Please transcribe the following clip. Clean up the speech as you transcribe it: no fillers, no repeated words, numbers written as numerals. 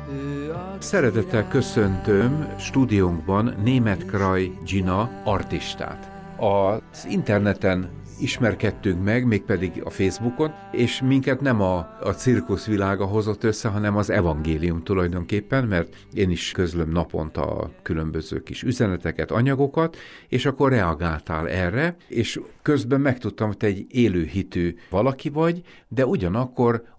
Szeretettel köszöntöm stúdiónkban Németh Kraj Gina artistát. Az interneten ismerkedtünk meg, mégpedig a Facebookon, és minket nem a cirkuszvilága hozott össze, hanem az evangélium tulajdonképpen, mert én is közlöm naponta a különböző kis üzeneteket, anyagokat, és akkor reagáltál erre, és közben megtudtam, hogy te egy élőhitű valaki vagy, de ugyanakkor